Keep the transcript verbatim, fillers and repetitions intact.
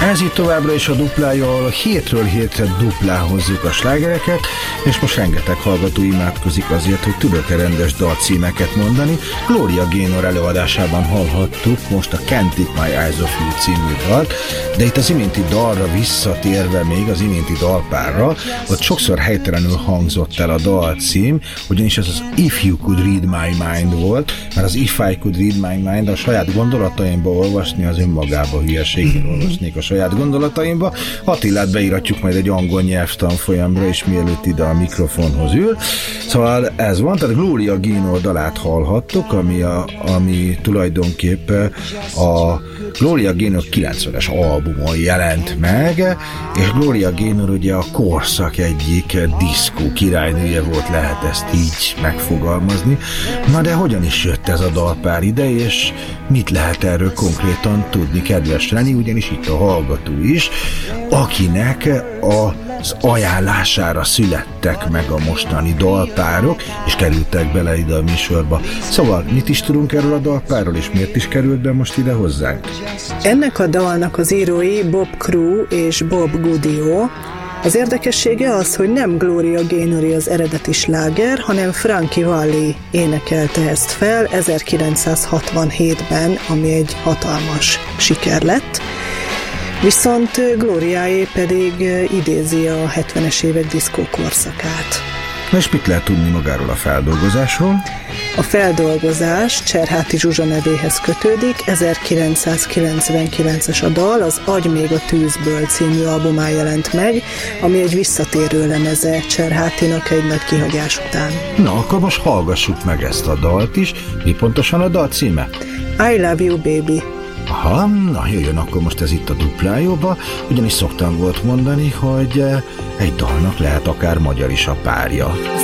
Ez itt továbbra is a Duplája, ahol hétről hétre duplán hozzuk a slágereket, és most rengeteg hallgató imádkozik azért, hogy tudok-e rendes dalcímeket mondani. Gloria Gaynor előadásában hallhattuk most a Can't Take My Eyes Off You című dalt, de itt az iménti dalra visszatérve még, az iménti dalpárra, ott sokszor helytelenül hangzott el a dalcím, ugyanis ez az If You Could Read My Mind volt, mert az If I Could Read My Mind a saját gondolataimba olvasni, az önmagába hülyeség, olvasnék a saját gondolataimba. Attilát beíratjuk majd egy angol nyelvtanfolyamra, és mielőtt ide a mikrofonhoz ül. Szóval ez van, tehát Gloria Gaynor dalát hallhattuk, ami, a, ami tulajdonképpen a Gloria Gaynor kilencvenes albumon jelent meg, és Gloria Gaynor ugye a korszak egyik diszkó királynője volt, lehet ezt így megfogalmazni. Na de hogyan is jött ez a dalpár ide, és mit lehet erről konkrétan tudni, kedves Reni, ugyanis itt a hallgató is, akinek az ajánlására születtek meg a mostani dalpárok, és kerültek bele ide a műsorba. Szóval mit is tudunk erről a dalpárról, és miért is került be most ide hozzánk? Ennek a dalnak az írói Bob Crew és Bob Gaudio. Az érdekessége az, hogy nem Gloria Gaynor az eredeti sláger, hanem Frankie Valli énekelte ezt fel ezerkilencszázhatvanhétben, ami egy hatalmas siker lett. Viszont Gloriáé pedig idézi a hetvenes évek diszkó korszakát. És mit lehet tudni magáról a feldolgozásról? A feldolgozás Cserháti Zsuzsa nevéhez kötődik, ezerkilencszázkilencvenkilences a dal, az Adj még a tűzből című albumán jelent meg, ami egy visszatérő lemeze Cserhátinak egy nagy kihagyás után. Na, akkor most hallgassuk meg ezt a dalt is. Mi pontosan a dal címe? I Love You Baby. Aha, na jöjjön akkor most ez itt a Duplájóba, ugyanis szoktam volt mondani, hogy egy dalnak lehet akár magyar is a párja.